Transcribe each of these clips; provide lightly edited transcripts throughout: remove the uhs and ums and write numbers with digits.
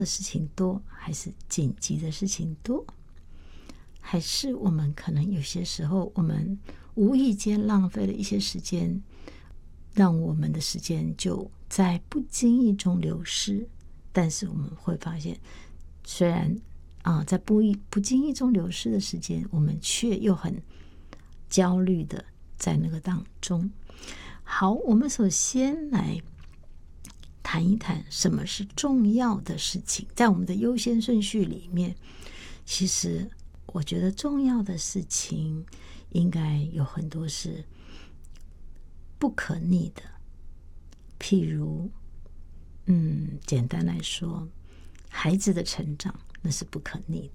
的事情多，还是紧急的事情多？还是我们可能有些时候我们无意间浪费了一些时间，让我们的时间就在不经意中流失。但是我们会发现，虽然在不经意中流失的时间，我们却又很焦虑的在那个当中。好，我们首先来谈一谈什么是重要的事情。在我们的优先顺序里面，其实我觉得重要的事情应该有很多是不可逆的。譬如简单来说，孩子的成长那是不可逆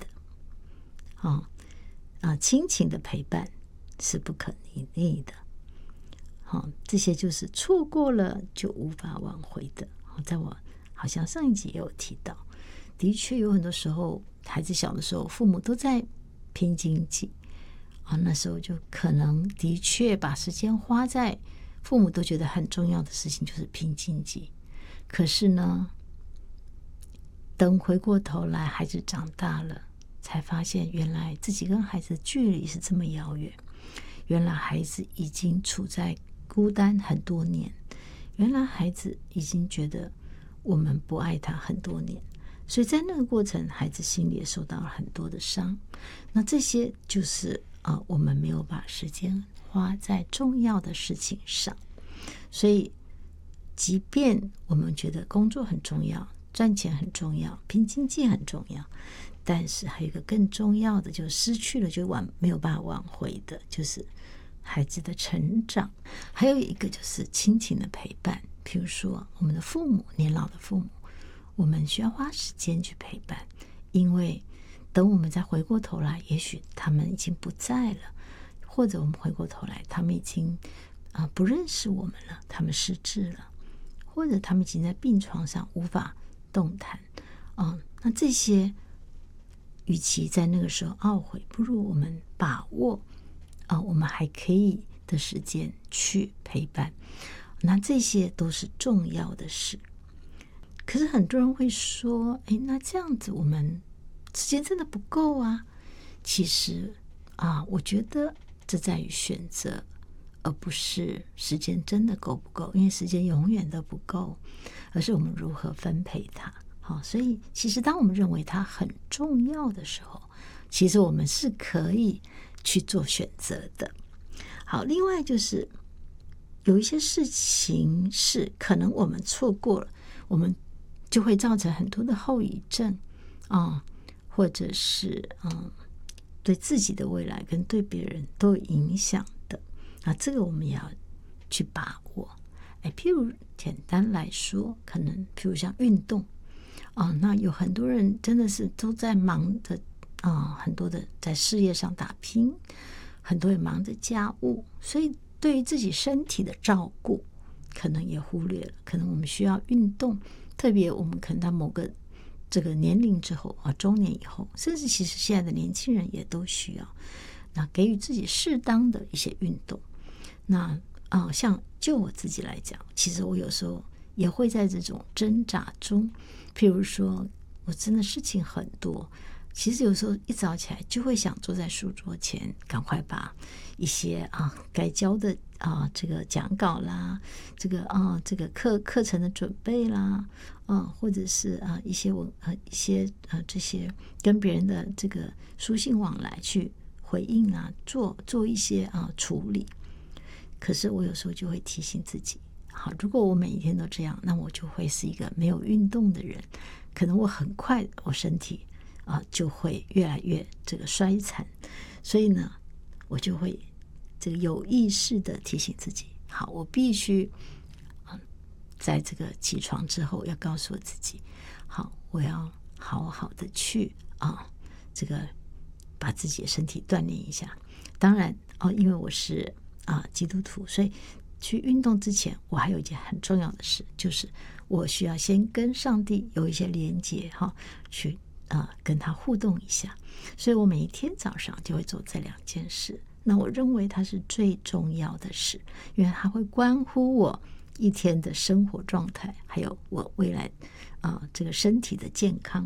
的。亲情的陪伴是不可逆的。这些就是错过了就无法挽回的。在我好像上一集也有提到，的确有很多时候孩子小的时候，父母都在拼经济那时候就可能的确把时间花在父母都觉得很重要的事情，就是拼经济。可是呢，等回过头来孩子长大了，才发现原来自己跟孩子的距离是这么遥远，原来孩子已经处在孤单很多年，原来孩子已经觉得我们不爱他很多年。所以在那个过程，孩子心里也受到了很多的伤。那这些就是我们没有把时间花在重要的事情上。所以即便我们觉得工作很重要，赚钱很重要，拼经济很重要，但是还有一个更重要的，就失去了就没有办法挽回的，就是孩子的成长。还有一个就是亲情的陪伴。譬如说我们的父母，年老的父母，我们需要花时间去陪伴，因为等我们再回过头来，也许他们已经不在了，或者我们回过头来，他们已经不认识我们了，他们失智了，或者他们已经在病床上无法动弹。那这些与其在那个时候懊悔，不如我们把握我们还可以的时间去陪伴。那这些都是重要的事。可是很多人会说，那这样子我们时间真的不够啊。其实我觉得这在于选择，而不是时间真的够不够，因为时间永远都不够，而是我们如何分配它。所以其实当我们认为它很重要的时候，其实我们是可以去做选择的。好，另外就是有一些事情是可能我们错过了，我们就会造成很多的后遗症或者是对自己的未来跟对别人都有影响的。这个我们也要去把握。譬如简单来说，可能譬如像运动那有很多人真的是都在忙的很多的在事业上打拼，很多人忙着家务，所以对于自己身体的照顾可能也忽略了。可能我们需要运动，特别我们可能到某个这个年龄之后中年以后，甚至其实现在的年轻人也都需要那给予自己适当的一些运动。那像就我自己来讲，其实我有时候也会在这种挣扎中。譬如说我真的事情很多，其实有时候一早起来就会想坐在书桌前，赶快把一些该教的这个讲稿啦，这个课程的准备啦，或者是一些这些跟别人的这个书信往来去回应做一些处理。可是我有时候就会提醒自己，好，如果我每一天都这样，那我就会是一个没有运动的人，可能我很快我身体就会越来越这个衰残。所以呢，我就会这个有意识的提醒自己，好，我必须在这个起床之后要告诉我自己，好，我要好好的去这个把自己的身体锻炼一下。当然因为我是基督徒，所以去运动之前，我还有一件很重要的事，就是我需要先跟上帝有一些连结去跟他互动一下。所以我每一天早上就会做这两件事。那我认为它是最重要的事，因为它会关乎我一天的生活状态，还有我未来这个身体的健康。